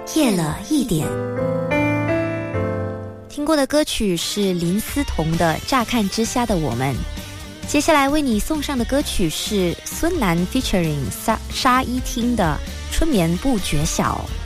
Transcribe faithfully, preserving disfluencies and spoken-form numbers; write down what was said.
夜了一点。听过的歌曲是林思彤的《乍看之下的我们》。接下来为你送上的歌曲是孙楠 featuring 沙沙依汀的《春眠不觉晓》。